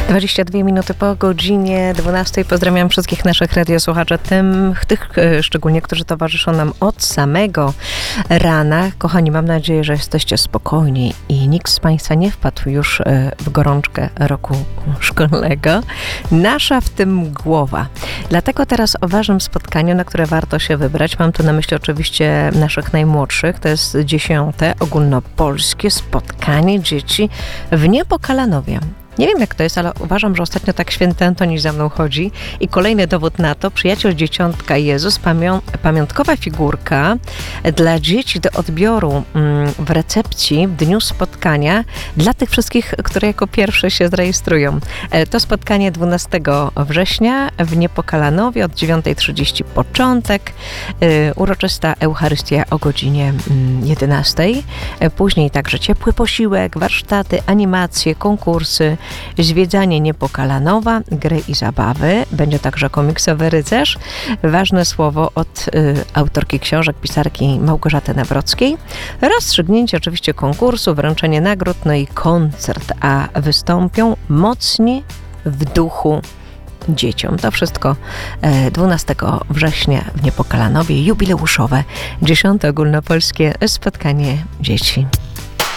22 minuty po godzinie 12. Pozdrawiam wszystkich naszych radiosłuchaczy, tych szczególnie, którzy towarzyszą nam od samego rana. Kochani, mam nadzieję, że jesteście spokojni i nikt z Państwa nie wpadł już w gorączkę roku szkolnego. Nasza w tym głowa. Dlatego teraz o ważnym spotkaniu, na które warto się wybrać. Mam tu na myśli oczywiście naszych najmłodszych. To jest 10. ogólnopolskie spotkanie dzieci w Niepokalanowie. Nie wiem, jak to jest, ale uważam, że ostatnio tak święty Antoni za mną chodzi. I kolejny dowód na to, przyjaciel Dzieciątka Jezus, pamiątkowa figurka dla dzieci do odbioru w recepcji w dniu spotkania dla tych wszystkich, które jako pierwsze się zarejestrują. To spotkanie 12 września w Niepokalanowie od 9:30 początek. Uroczysta Eucharystia o godzinie 11:00. Później także ciepły posiłek, warsztaty, animacje, konkursy, zwiedzanie Niepokalanowa, gry i zabawy. Będzie także komiksowy rycerz. Ważne słowo od autorki książek, pisarki Małgorzaty Nawrockiej. Rozstrzygnięcie oczywiście konkursu, wręczenie nagród, no i koncert, a wystąpią mocni w duchu dzieciom. To wszystko 12 września w Niepokalanowie, jubileuszowe 10. ogólnopolskie spotkanie dzieci.